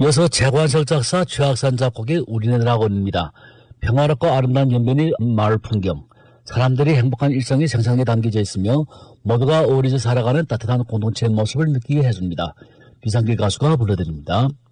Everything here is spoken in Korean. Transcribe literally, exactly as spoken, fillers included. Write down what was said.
이어서 재관석 작사, 최학산 작곡의 우리네 드라곤입니다. 평화롭고 아름다운 연변이 마을 풍경, 사람들이 행복한 일상이 생생하게 담겨져 있으며 모두가 어우러져 살아가는 따뜻한 공동체의 모습을 느끼게 해줍니다. 비상길 가수가 불러드립니다.